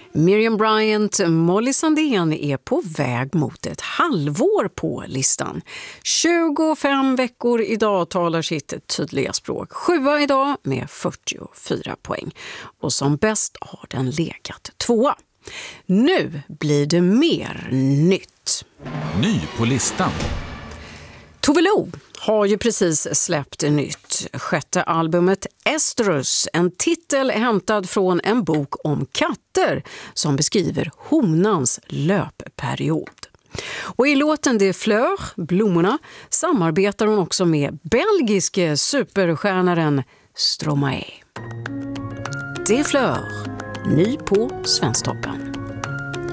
Miriam Bryant, Molly Sandén är på väg mot ett halvår på listan. 25 veckor idag talar sitt tydliga språk. 7 idag med 44 poäng. Och som bäst har den legat 2. Nu blir det mer nytt. Ny på listan. Tove Lo har ju precis släppt nytt 6:e albumet Estrus, en titel hämtad från en bok om katter som beskriver honans löpperiod. Och i låten Des Fleurs, blommorna, samarbetar hon också med belgiske superstjärnaren Stromae. Des Fleurs, ny på Svensktoppen.